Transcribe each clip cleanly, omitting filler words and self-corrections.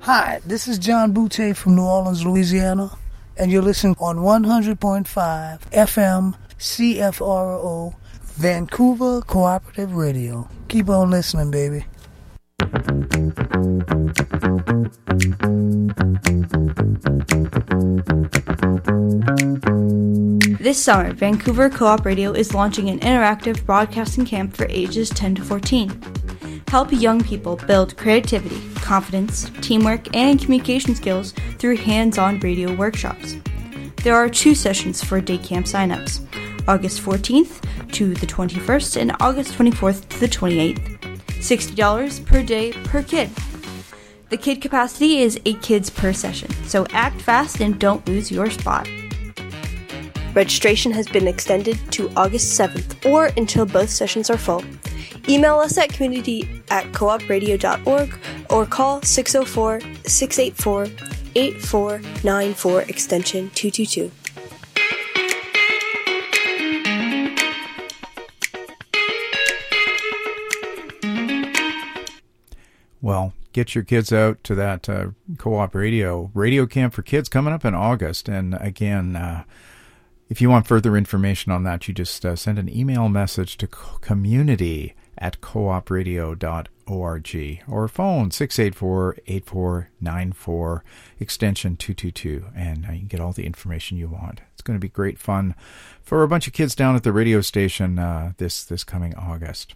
Hi, this is John Boutte from New Orleans, Louisiana, and you're listening on 100.5 FM CFRO, Vancouver Cooperative Radio. Keep on listening, baby. This summer, Vancouver Co-op Radio is launching an interactive broadcasting camp for ages 10 to 14. Help young people build creativity, confidence, teamwork, and communication skills through hands-on radio workshops. There are 2 sessions for day camp signups, August 14th to the 21st and August 24th to the 28th. $60 per day per kid. The kid capacity is 8 kids per session, so act fast and don't lose your spot. Registration has been extended to August 7th or until both sessions are full. Email us at community@coopradio.org or call 604-684-8494 extension 222. Well, get your kids out to that Co-op Radio camp for kids coming up in August. And again, if you want further information on that, you just send an email message to community@coopradio.org or phone 684-8494 extension 222, and you can get all the information you want. It's going to be great fun for a bunch of kids down at the radio station this coming August.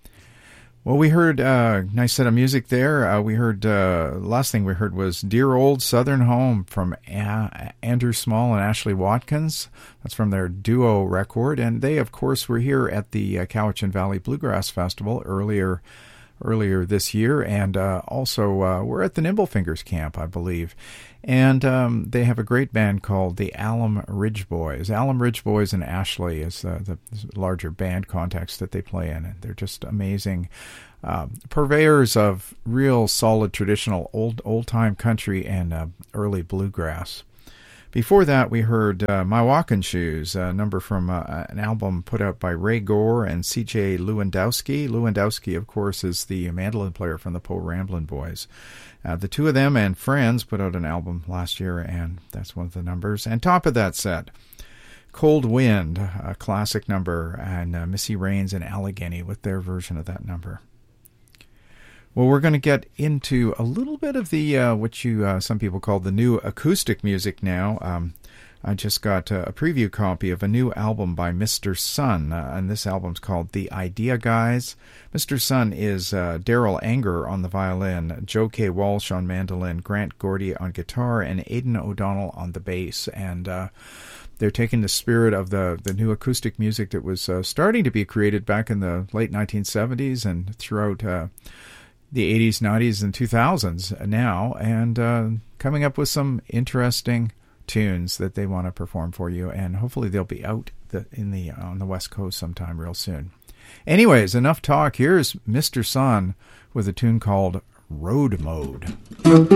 Well, we heard a nice set of music there. We heard, last thing we heard was Dear Old Southern Home from Andrew Small and Ashley Watkins. That's from their duo record. And they, of course, were here at the Cowichan Valley Bluegrass Festival earlier this year. And also we're at the Nimblefingers camp, I believe. And they have a great band called the Alum Ridge Boys. Alum Ridge Boys and Ashley is the larger band context that they play in. And they're just amazing purveyors of real solid traditional old-time country and early bluegrass. Before that, we heard My Walkin' Shoes, a number from an album put out by Ray Gore and C.J. Lewandowski. Lewandowski, of course, is the mandolin player from the Po Ramblin' Boys. The two of them and friends put out an album last year, and that's one of the numbers. And top of that set, Cold Wind, a classic number, and Missy Raines and Allegheny with their version of that number. Well, we're going to get into a little bit of the what some people call the new acoustic music now. I just got a preview copy of a new album by Mr. Sun, and this album's called The Idea Guys. Mr. Sun is Daryl Anger on the violin, Joe K. Walsh on mandolin, Grant Gordy on guitar, and Aidan O'Donnell on the bass. And they're taking the spirit of the new acoustic music that was starting to be created back in the late 1970s and throughout the 80s, 90s, and 2000s now, and coming up with some interesting tunes that they want to perform for you, and hopefully they'll be out on the West Coast sometime real soon. Anyways, enough talk. Here's Mr. Sun with a tune called Road Mode.